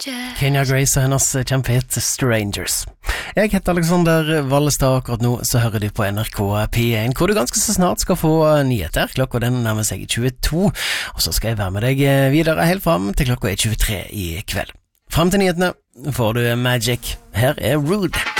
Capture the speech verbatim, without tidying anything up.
Kenya Grace og hennes kjempehit Strangers. Jeg heter Alexander Wallestad, akkurat nå så hører du på N R K P én, hvor du ganske så snart skal få nyheter. Klokka den nærmer seg tjueto, og så skal jeg være med deg videre helt frem til klokka er tjuetre i kveld. Frem til nyhetene får du Magic. Her er Rude.